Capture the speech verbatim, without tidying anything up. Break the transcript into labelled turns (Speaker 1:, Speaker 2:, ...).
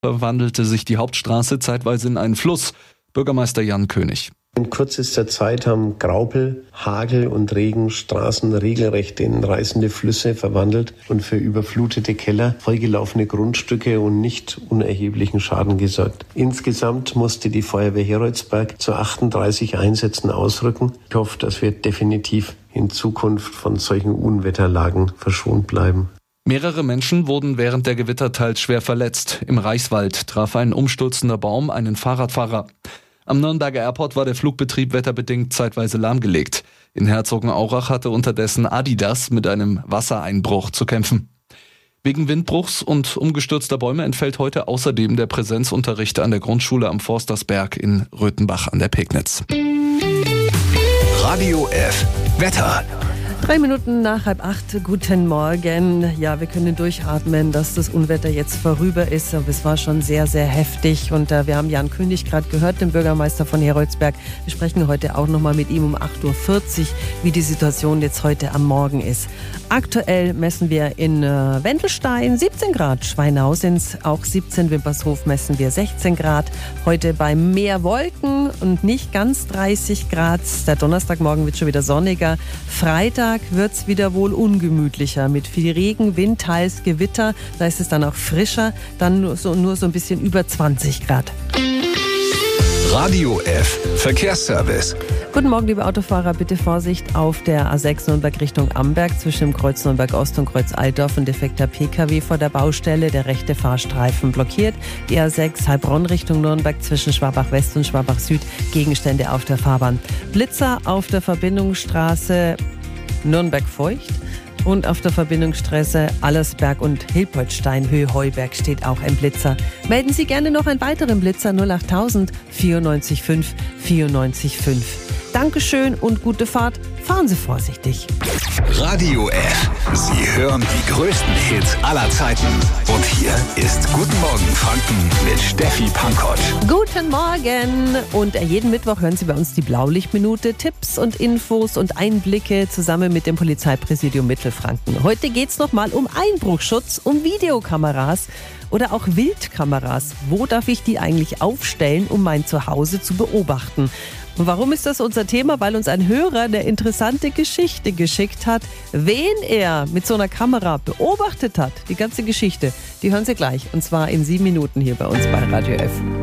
Speaker 1: verwandelte sich die Hauptstraße zeitweise in einen Fluss. Bürgermeister Jan König.
Speaker 2: In kürzester Zeit haben Graupel, Hagel und Regen Straßen regelrecht in reißende Flüsse verwandelt und für überflutete Keller, vollgelaufene Grundstücke und nicht unerheblichen Schaden gesorgt. Insgesamt musste die Feuerwehr Heroldsberg zu achtunddreißig Einsätzen ausrücken. Ich hoffe, dass wir definitiv in Zukunft von solchen Unwetterlagen verschont bleiben.
Speaker 1: Mehrere Menschen wurden während der Gewitter teils schwer verletzt. Im Reichswald traf ein umstürzender Baum einen Fahrradfahrer. Am Nürnberger Airport war der Flugbetrieb wetterbedingt zeitweise lahmgelegt. In Herzogenaurach hatte unterdessen Adidas mit einem Wassereinbruch zu kämpfen. Wegen Windbruchs und umgestürzter Bäume entfällt heute außerdem der Präsenzunterricht an der Grundschule am Forstersberg in Röthenbach an der Pegnitz.
Speaker 3: Radio F. Wetter.
Speaker 4: Drei Minuten nach halb acht, guten Morgen. Ja, wir können durchatmen, dass das Unwetter jetzt vorüber ist. Aber es war schon sehr, sehr heftig. Und äh, wir haben Jan König gerade gehört, den Bürgermeister von Heroldsberg. Wir sprechen heute auch nochmal mit ihm um acht Uhr vierzig, wie die Situation jetzt heute am Morgen ist. Aktuell messen wir in äh, Wendelstein siebzehn Grad, Schweinhausens auch siebzehn, Wimpershof messen wir sechzehn Grad. Heute bei mehr Wolken und nicht ganz dreißig Grad. Der Donnerstagmorgen wird schon wieder sonniger. Freitag wird es wieder wohl ungemütlicher mit viel Regen, Wind, teils Gewitter. Da ist es dann auch frischer, dann nur so, nur so ein bisschen über zwanzig Grad.
Speaker 3: Radio F. Verkehrsservice.
Speaker 4: Guten Morgen, liebe Autofahrer. Bitte Vorsicht auf der A sechs Nürnberg Richtung Amberg zwischen dem Kreuz Nürnberg Ost und Kreuz Altdorf. Ein defekter P K W vor der Baustelle. Der rechte Fahrstreifen blockiert. Die A sechs Heilbronn Richtung Nürnberg zwischen Schwabach West und Schwabach Süd. Gegenstände auf der Fahrbahn. Blitzer auf der Verbindungsstraße Nürnberg-Feucht. Und auf der Verbindungsstraße Allersberg und Hilpoltstein, Höhe Heuberg steht auch ein Blitzer. Melden Sie gerne noch einen weiteren Blitzer null achttausend vierundneunzig fünf vierundneunzig fünf. Dankeschön und gute Fahrt. Fahren Sie vorsichtig.
Speaker 3: Radio F. Sie hören die größten Hits aller Zeiten. Und hier ist Guten Morgen Franken mit Steffi Pankotsch.
Speaker 4: Guten Morgen. Und jeden Mittwoch hören Sie bei uns die Blaulichtminute. Tipps und Infos und Einblicke zusammen mit dem Polizeipräsidium Mittelfranken. Heute geht es nochmal um Einbruchschutz, um Videokameras oder auch Wildkameras. Wo darf ich die eigentlich aufstellen, um mein Zuhause zu beobachten? Und warum ist das unser Thema? Weil uns ein Hörer eine interessante Geschichte geschickt hat, wen er mit so einer Kamera beobachtet hat. Die ganze Geschichte, die hören Sie gleich. Und zwar in sieben Minuten hier bei uns bei Radio F.